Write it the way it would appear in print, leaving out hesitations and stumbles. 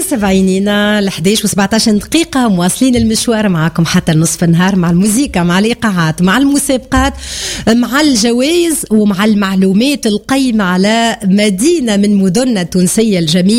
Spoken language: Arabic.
متابعينينا ل 11 و17 دقيقة مواصلين المشوار معكم حتى نصف النهار مع الموسيقى، مع الإيقاعات، مع المسابقات، مع الجوائز ومع المعلومات القيمة على مدينة من مدننا التونسية الجميلة.